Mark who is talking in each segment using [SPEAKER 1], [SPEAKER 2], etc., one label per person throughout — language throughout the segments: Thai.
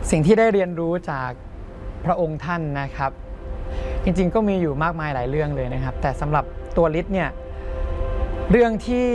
[SPEAKER 1] สิ่งที่ได้เรียนรู้จากพระองค์ท่านนะครับจริงๆก็มีอยู่มากมายหลายเรื่องเลยนะครับแต่สำหรับตัวฤทธิ์เนี่ยเรื่องที่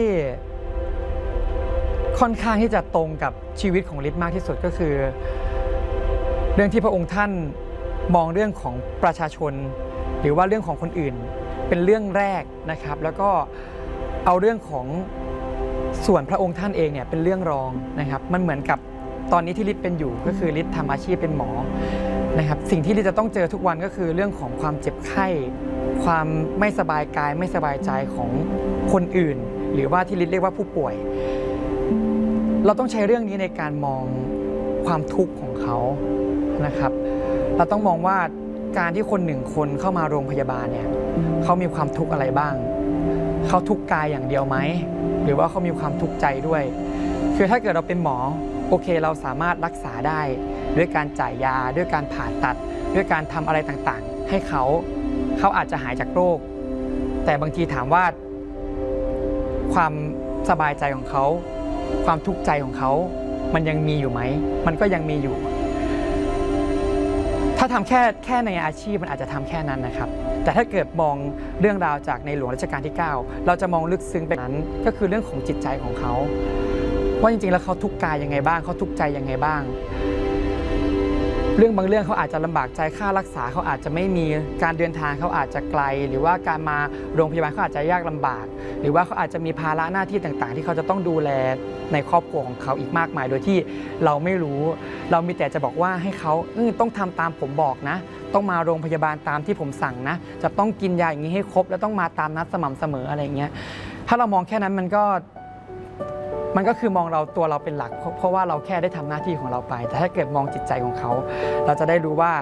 [SPEAKER 1] ค่อนข้างที่จะตรงกับชีวิตของฤทธิ์มากที่สุดก็คือเรื่องที่พระองค์ท่านมองเรื่องของประชาชนหรือว่าเรื่องของคนอื่นเป็นเรื่องแรกนะครับแล้วก็เอาเรื่องของส่วนพระองค์ท่านเองเนี่ยเป็นเรื่องรองนะครับมันเหมือนกับตอนนี้ที่ฤทธิ์เป็นอยู่ก็คือฤทธิ์ทำอาชีพเป็นหมอนะครับสิ่งที่ฤทธิ์จะต้องเจอทุกวันก็คือเรื่องของความเจ็บไข้ความไม่สบายกายไม่สบายใจของคนอื่นหรือว่าที่ฤทธิ์เรียกว่าผู้ป่วยเราต้องใช้เรื่องนี้ในการมองความทุกข์ของเขานะครับเราต้องมองว่าการที่คนหนึ่งคนเข้ามาโรงพยาบาลเนี่ยเขามีความทุกข์อะไรบ้างเขาทุกข์กายอย่างเดียวไหมหรือว่าเขามีความทุกข์ใจด้วยคือถ้าเกิดเราเป็นหมอโอเคเราสามารถรักษาได้ด้วยการจ่ายยาด้วยการผ่าตัดด้วยการทำอะไรต่างๆให้เขาอาจจะหายจากโรคแต่บางทีถามว่าความสบายใจของเขาความทุกข์ใจของเขามันยังมีอยู่ไหมมันก็ยังมีอยู่ถ้าทำแค่ในอาชีพมันอาจจะทำแค่นั้นนะครับแต่ถ้าเกิดมองเรื่องราวจากในหลวงรัชกาลที่ 9เราจะมองลึกซึ้งไปนั้นก็คือเรื่องของจิตใจของเขาว่าจริงๆแล้วเขาทุกข์กายยังไงบ้างเขาทุกข์ใจยังไงบ้างเรื่องบางเรื่องเขาอาจจะลำบากใจค่ารักษาเขาอาจจะไม่มีการเดินทางเขาอาจจะไกลหรือว่าการมาโรงพยาบาลเขาอาจจะยากลำบากหรือว่าเขาอาจจะมีภาระหน้าที่ต่างๆที่เขาจะต้องดูแลในครอบครัวของเขาอีกมากมายโดยที่เราไม่รู้เรามีแต่จะบอกว่าให้เขาต้องทำตามผมบอกนะต้องมาโรงพยาบาลตามที่ผมสั่งนะจะต้องกินยาอย่างนี้ให้ครบแล้วต้องมาตามนัดสม่ำเสมออะไรอย่างเงี้ยถ้าเรามองแค่นั้นมันก็คือมองตัวเราเป็นหลักเพราะว่าเราแค่ได้ทำหน้าที่ของเราไปแต่ถ้าเกิดมองจิตใจของเขาเราจะได้รู้ว่า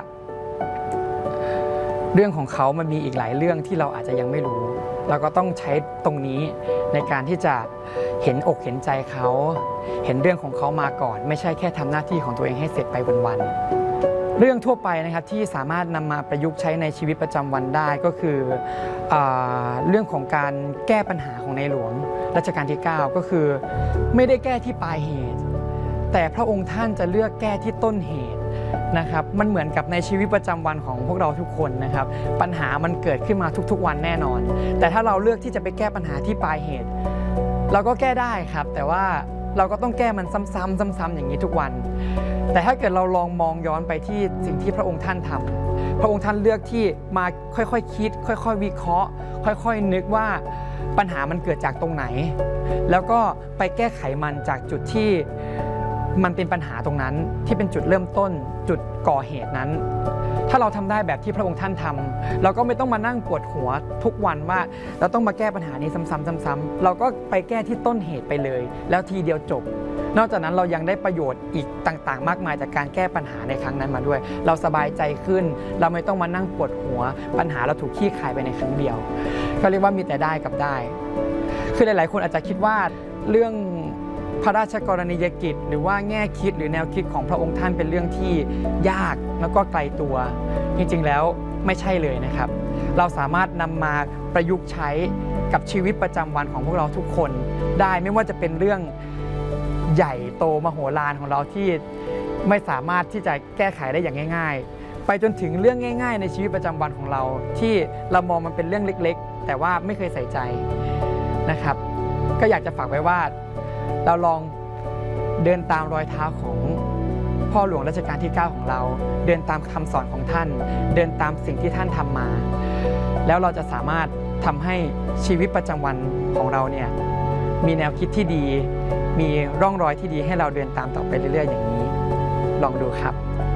[SPEAKER 1] เรื่องของเขามันมีอีกหลายเรื่องที่เราอาจจะยังไม่รู้เราก็ต้องใช้ตรงนี้ในการที่จะเห็นอกเห็นใจเขาเห็นเรื่องของเขามาก่อนไม่ใช่แค่ทำหน้าที่ของตัวเองให้เสร็จไปวันๆเรื่องทั่วไปนะครับที่สามารถนำมาประยุกต์ใช้ในชีวิตประจำวันได้ก็คือเรื่องของการแก้ปัญหาของในหลวงรัชกาลที่ 9ก็คือไม่ได้แก้ที่ปลายเหตุแต่พระองค์ท่านจะเลือกแก้ที่ต้นเหตุนะครับมันเหมือนกับในชีวิตประจำวันของพวกเราทุกคนนะครับปัญหามันเกิดขึ้นมาทุกๆวันแน่นอนแต่ถ้าเราเลือกที่จะไปแก้ปัญหาที่ปลายเหตุเราก็แก้ได้ครับแต่ว่าเราก็ต้องแก้มันซ้ำๆอย่างนี้ทุกวันแต่ถ้าเกิดเราลองมองย้อนไปที่สิ่งที่พระองค์ท่านทำพระองค์ท่านเลือกที่มาค่อยๆคิดค่อยๆวิเคราะห์ค่อยๆนึกว่าปัญหามันเกิดจากตรงไหนแล้วก็ไปแก้ไขมันจากจุดที่มันเป็นปัญหาตรงนั้นที่เป็นจุดเริ่มต้นจุดก่อเหตุนั้นถ้าเราทำได้แบบที่พระองค์ท่านทำเราก็ไม่ต้องมานั่งปวดหัวทุกวันว่าเราต้องมาแก้ปัญหานี้ซ้ำๆเราก็ไปแก้ที่ต้นเหตุไปเลยแล้วทีเดียวจบนอกจากนั้นเรายังได้ประโยชน์อีกต่างๆมากมายจากการแก้ปัญหาในครั้งนั้นมาด้วยเราสบายใจขึ้นเราไม่ต้องมานั่งปวดหัวปัญหาเราถูกคลี่คลายไปในครั้งเดียวก็เรียกว่ามีแต่ได้กับได้คือหลายๆคนอาจจะคิดว่าเรื่องพระราชกรณียกิจหรือว่าแง่คิดหรือแนวคิดของพระองค์ท่านเป็นเรื่องที่ยากแล้วก็ไกลตัวจริงๆแล้วไม่ใช่เลยนะครับเราสามารถนำมาประยุกต์ใช้กับชีวิตประจำวันของพวกเราทุกคนได้ไม่ว่าจะเป็นเรื่องใหญ่โตมโหฬารของเราที่ไม่สามารถที่จะแก้ไขได้อย่างง่ายๆไปจนถึงเรื่องง่ายๆในชีวิตประจำวันของเราที่เรามองมันเป็นเรื่องเล็กๆแต่ว่าไม่เคยใส่ใจนะครับก็อยากจะฝากไว้ว่าเราลองเดินตามรอยเท้าของพ่อหลวงรัชกาลที่ 9ของเราเดินตามคำสอนของท่านเดินตามสิ่งที่ท่านทำมาแล้วเราจะสามารถทำให้ชีวิตประจำวันของเราเนี่ยมีแนวคิดที่ดีมีร่องรอยที่ดีให้เราเดินตามต่อไปเรื่อยๆอย่างนี้ลองดูครับ